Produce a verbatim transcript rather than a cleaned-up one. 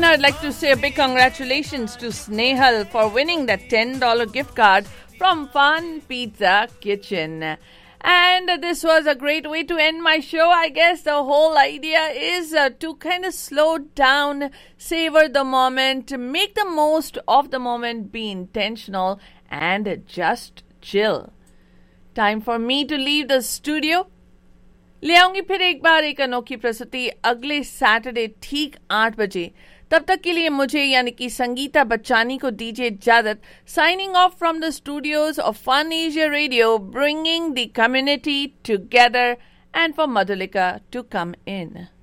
I'd like to say a big congratulations to Snehal for winning that ten dollars gift card from Fun Pizza Kitchen. And this was a great way to end my show. I guess the whole idea is uh, to kind of slow down, savor the moment, make the most of the moment, be intentional, and just chill. Time for me to leave the studio. ले आऊंगी फिर एक बार एक अनोखी प्रस्तुति अगले Saturday ठीक आठ बजे. तब तक के लिए मुझे यानी कि संगीता बच्चानी को दीजिए इजाजत. Signing off from the studios of fun Asia radio, bringing the community together, and for Madhulika to come in.